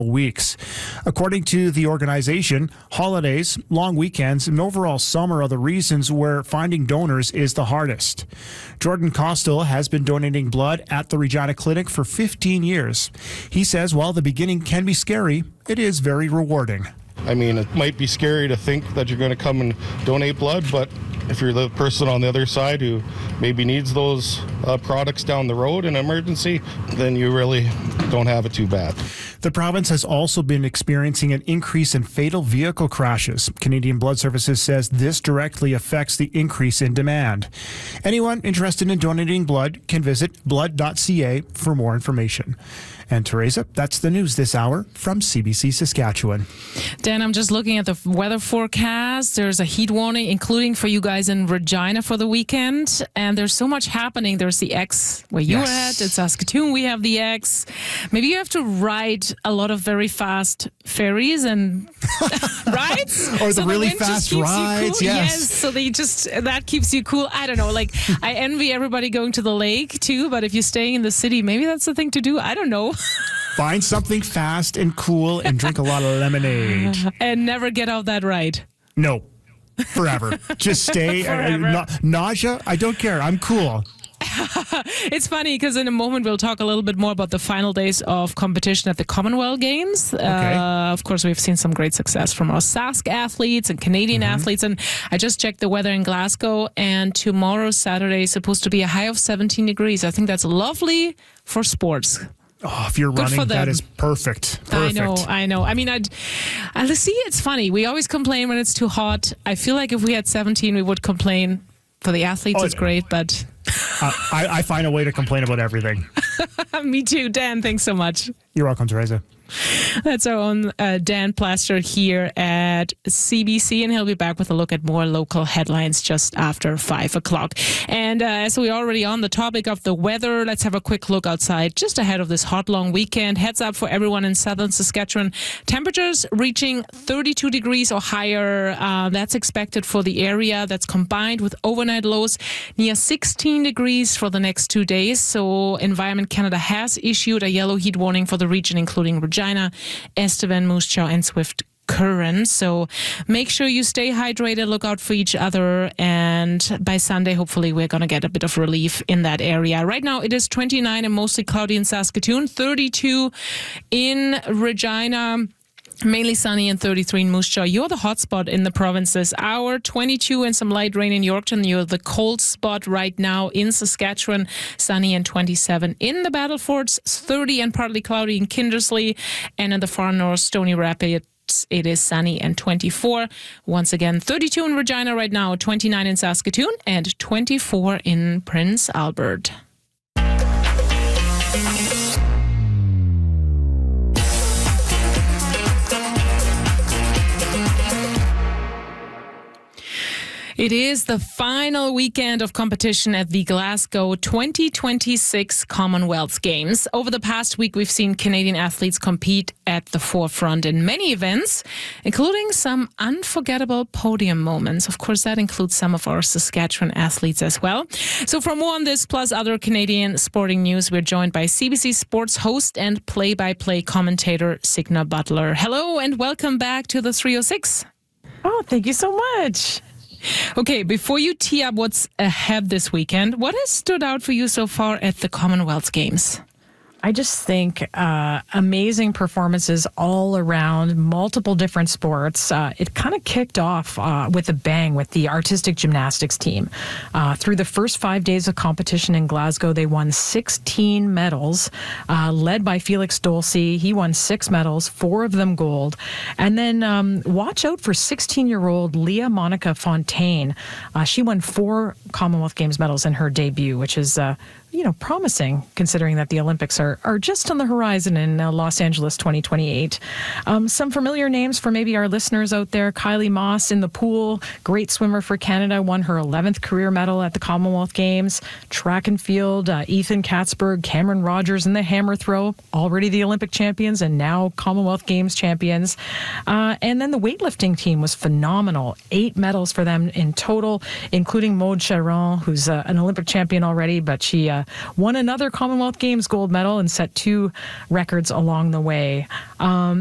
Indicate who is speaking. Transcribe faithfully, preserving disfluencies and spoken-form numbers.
Speaker 1: weeks. According to the organization, holidays, long weekends, and overall summer are the reasons where finding donors is the hardest. Jordan Costel has been donating blood at the Regina Clinic for fifteen years. He says while the beginning can be scary, it is very rewarding.
Speaker 2: I mean, it might be scary to think that you're going to come and donate blood, but if you're the person on the other side who maybe needs those uh, products down the road in an emergency, then you really don't have it too bad.
Speaker 1: The province has also been experiencing an increase in fatal vehicle crashes. Canadian Blood Services says this directly affects the increase in demand. Anyone interested in donating blood can visit blood dot c a for more information. And Teresa, that's the news this hour from C B C Saskatchewan.
Speaker 3: Dan, I'm just looking at the weather forecast. There's a heat warning, including for you guys in Regina for the weekend. And there's so much happening. There's the X where you're
Speaker 1: Yes.
Speaker 3: at. In Saskatoon, we have the X. Maybe you have to ride a lot of very fast ferries and right?
Speaker 1: Or the
Speaker 3: So
Speaker 1: really
Speaker 3: wind just
Speaker 1: fast
Speaker 3: keeps you
Speaker 1: rides,
Speaker 3: cool.
Speaker 1: yes.
Speaker 3: So they just, that keeps you cool. I don't know. Like, I envy everybody going to the lake too, but if you're staying in the city, maybe that's the thing to do. I don't know.
Speaker 1: Find something fast and cool and drink a lot of lemonade.
Speaker 3: And never get out that ride.
Speaker 1: No, forever. Just stay.
Speaker 3: Forever.
Speaker 1: Uh, na- nausea? I don't care. I'm cool.
Speaker 3: It's funny because in a moment we'll talk a little bit more about the final days of competition at the Commonwealth Games.
Speaker 1: Okay.
Speaker 3: Uh, of course, we've seen some great success from our Sask athletes and Canadian
Speaker 1: Mm-hmm.
Speaker 3: athletes. And I just checked the weather in Glasgow, and tomorrow, Saturday, is supposed to be a high of seventeen degrees. I think that's lovely for sports.
Speaker 1: Oh, if you're
Speaker 3: Good for
Speaker 1: running, that
Speaker 3: them.
Speaker 1: is perfect. Perfect.
Speaker 3: I know, I know. I mean, I'd, I see. It's funny. We always complain when it's too hot. I feel like if we had seventeen, we would complain. For the athletes,
Speaker 1: Oh,
Speaker 3: it's great, but
Speaker 1: Uh, I, I find a way to complain about everything.
Speaker 3: me too. Dan, thanks so much.
Speaker 1: You're welcome, Teresa.
Speaker 3: That's our own uh, Dan Plaster here at C B C, and he'll be back with a look at more local headlines just after five o'clock. And uh, as we're already on the topic of the weather, let's have a quick look outside just ahead of this hot, long weekend. Heads up for everyone in southern Saskatchewan. Temperatures reaching thirty-two degrees or higher. Uh, that's expected for the area. That's combined with overnight lows near sixteen degrees for the next two days. So Environment Canada has issued a yellow heat warning for the region, including Regina, Estevan, Moose Jaw, and Swift Current. So make sure you stay hydrated, look out for each other, and by Sunday, hopefully, we're going to get a bit of relief in that area. Right now, it is twenty-nine and mostly cloudy in Saskatoon, thirty-two in Regina. Mainly sunny and thirty-three in Moose Jaw. You're the hot spot in the province this hour. twenty-two and some light rain in Yorkton. You're the cold spot right now in Saskatchewan. Sunny and twenty-seven in the Battlefords. thirty and partly cloudy in Kindersley. And in the far north, Stony Rapids, it is sunny and twenty-four. Once again, thirty-two in Regina right now, twenty-nine in Saskatoon, and twenty-four in Prince Albert. It is the final weekend of competition at the Glasgow twenty twenty-six Commonwealth Games. Over the past week, we've seen Canadian athletes compete at the forefront in many events, including some unforgettable podium moments. Of course, that includes some of our Saskatchewan athletes as well. So for more on this, plus other Canadian sporting news, we're joined by C B C Sports host and play-by-play commentator Signa Butler. Hello and welcome back to the three oh six.
Speaker 4: Oh, thank you so much.
Speaker 3: Okay, before you tee up what's ahead this weekend, what has stood out for you so far at the Commonwealth Games?
Speaker 4: I just think uh, amazing performances all around, multiple different sports. Uh, it kind of kicked off uh, with a bang with the artistic gymnastics team. Uh, through the first five days of competition in Glasgow, they won sixteen medals, uh, led by Felix Dolce. He won six medals, four of them gold. And then um, watch out for sixteen-year-old Leah Monica Fontaine. Uh, she won four Commonwealth Games medals in her debut, which is uh, you know, promising considering that the Olympics are, are just on the horizon in uh, Los Angeles twenty twenty-eight. Um, some familiar names for maybe our listeners out there. Kylie Moss in the pool, great swimmer for Canada, won her eleventh career medal at the Commonwealth Games. Track and field, uh, Ethan Katzberg, Cameron Rogers in the hammer throw, already the Olympic champions and now Commonwealth Games champions. Uh, and then the weightlifting team was phenomenal. Eight medals for them in total, including Maude Charon, who's uh, an Olympic champion already, but she uh, uh, won another Commonwealth Games gold medal and set two records along the way. Um,